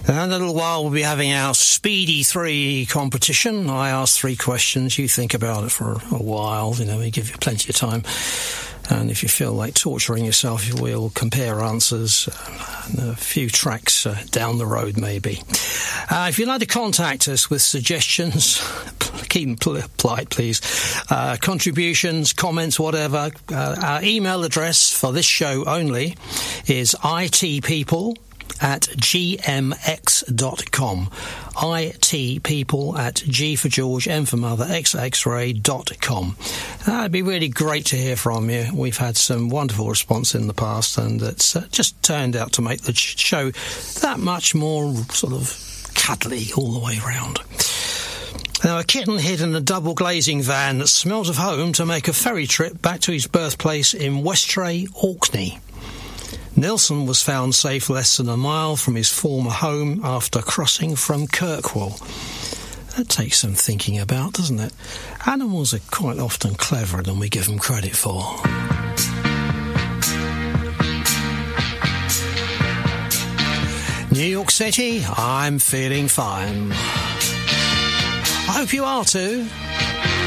In a little while, we'll be having our Speedy 3 competition. I ask 3 questions. You think about it for a while. You know, we give you plenty of time. And if you feel like torturing yourself, we'll compare answers a few tracks down the road, maybe. If you'd like to contact us with suggestions, keep them polite, please. Contributions, comments, whatever. Our email address for this show only is itpeople@gmx.com. itpeople@G for George, M for Mother, XXray.com. It'd be really great to hear from you. We've had some wonderful response in the past, and it's just turned out to make the show that much more sort of cuddly all the way round. Now, a kitten hid in a double glazing van that smelt of home to make a ferry trip back to his birthplace in Westray, Orkney. Nilsson was found safe less than a mile from his former home after crossing from Kirkwall. That takes some thinking about, doesn't it? Animals are quite often cleverer than we give them credit for. New York City, I'm feeling fine. I hope you are too.